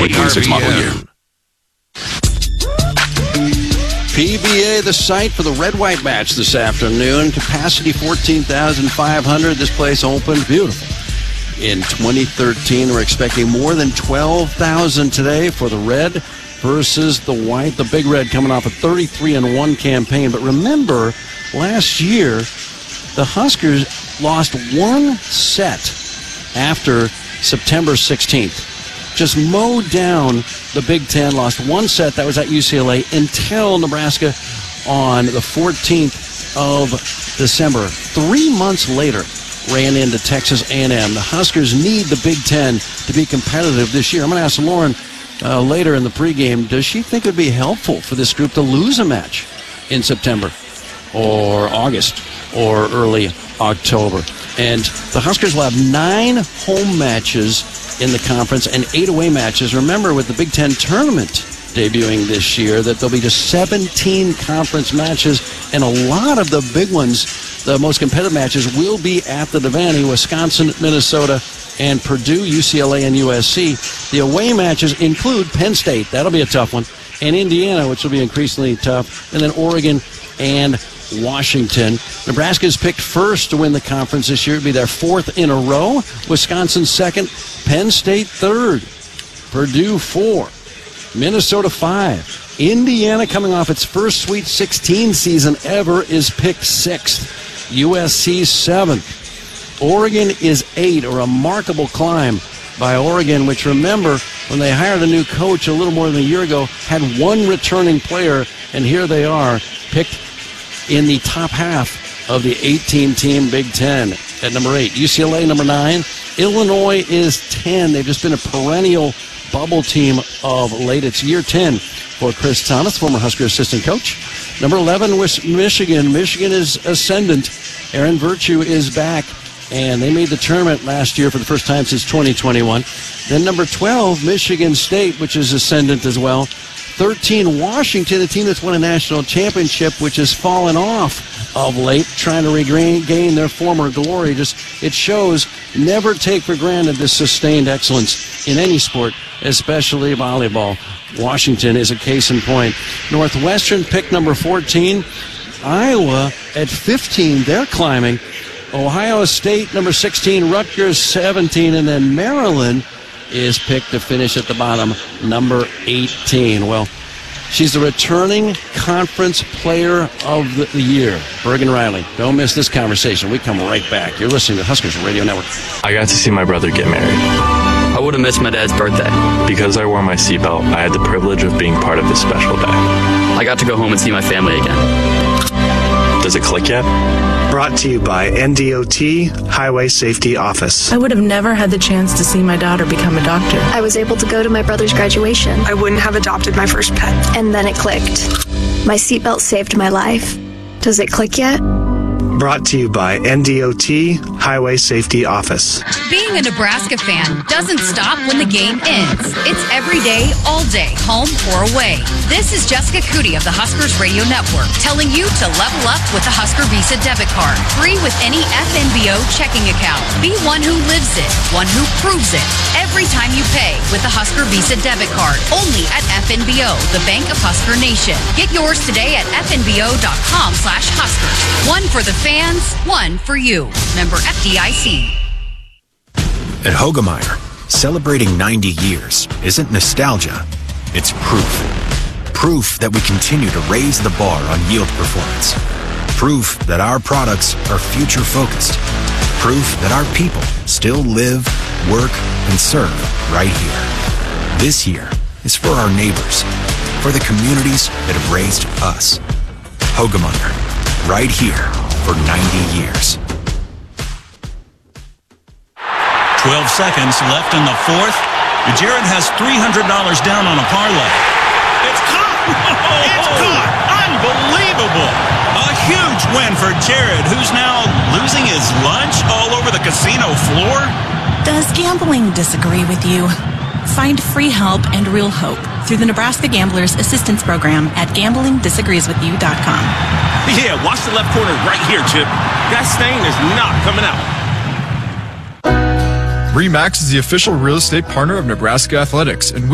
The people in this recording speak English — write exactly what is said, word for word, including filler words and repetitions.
twenty twenty-six model year. P B A, the site for the red-white match this afternoon. Capacity fourteen thousand five hundred. This place opened beautiful in twenty thirteen. We're expecting more than twelve thousand today for the red versus the white. The Big Red coming off a thirty-three and one campaign. But remember, last year, the Huskers lost one set after September sixteenth. Just mowed down the Big Ten, lost one set, that was at U C L A, until Nebraska on the fourteenth of December. Three months later, ran into Texas A and M. The Huskers need the Big Ten to be competitive this year. I'm going to ask Lauren uh, later in the pregame, does she think it would be helpful for this group to lose a match in September or August or early October? And the Huskers will have nine home matches in the conference and eight away matches. Remember, with the Big Ten tournament debuting this year, that there'll be just seventeen conference matches, and a lot of the big ones, the most competitive matches, will be at the Devaney. Wisconsin, Minnesota, and Purdue, U C L A, and U S C. The away matches include Penn State, that'll be a tough one, and Indiana, which will be increasingly tough, and then Oregon and Washington. Nebraska is picked first to win the conference this year. It'll be their fourth in a row. Wisconsin second. Penn State third. Purdue four. Minnesota five. Indiana, coming off its first Sweet sixteen season ever, is picked sixth. U S C seventh. Oregon is eight. A remarkable climb by Oregon, which, remember, when they hired a new coach a little more than a year ago, had one returning player, and here they are, picked in the top half of the eighteen-team Big Ten at number eight. U C L A number nine. Illinois is ten. They've just been a perennial bubble team of late. It's year ten for Chris Thomas, former Husker assistant coach. Number eleven was Michigan. Michigan is ascendant. Aaron Virtue is back, and they made the tournament last year for the first time since twenty twenty-one. Then number twelve, Michigan State, which is ascendant as well. thirteen, Washington, a team that's won a national championship, which has fallen off of late, trying to regain their former glory. Just, it shows, never take for granted this sustained excellence in any sport, especially volleyball. Washington is a case in point. Northwestern pick number fourteen. Iowa at fifteen, they're climbing. Ohio State number sixteen, Rutgers seventeen, and then Maryland is picked to finish at the bottom, number eighteen. Well, she's the returning conference player of the year, Bergen Riley. Don't miss this conversation. We come right back. You're listening to Huskers Radio Network. I got to see my brother get married. I would have missed my dad's birthday. Because I wore my seatbelt, I had the privilege of being part of this special day. I got to go home and see my family again. Does it click yet? Brought to you by N D O T Highway Safety Office. I would have never had the chance to see my daughter become a doctor. I was able to go to my brother's graduation. I wouldn't have adopted my first pet. And then it clicked. My seatbelt saved my life. Does it click yet? Brought to you by N D O T Highway Safety Office. Being a Nebraska fan doesn't stop when the game ends. It's every day, all day, home or away. This is Jessica Cootie of the Huskers Radio Network telling you to level up with the Husker Visa debit card. Free with any F N B O checking account. Be one who lives it, one who proves it. Every time you pay with the Husker Visa debit card. Only at F N B O, the Bank of Husker Nation. Get yours today at F N B O dot com slash Huskers. One for the fans, one for you. Member F D I C. At Hoegemeyer, celebrating ninety years isn't nostalgia, it's proof. Proof that we continue to raise the bar on yield performance. Proof that our products are future-focused. Proof that our people still live, work, and serve right here. This year is for our neighbors, for the communities that have raised us. Hoegemeyer, right here for ninety years. twelve seconds left in the fourth. Jared has three hundred dollars down on a parlay. It's caught! It's caught! Unbelievable! A huge win for Jared, who's now losing his lunch all over the casino floor. Does gambling disagree with you? Find free help and real hope through the Nebraska Gamblers Assistance Program at gambling disagrees with you dot com. Yeah, watch the left corner right here, Chip. That stain is not coming out. RE/MAX is the official real estate partner of Nebraska Athletics, and we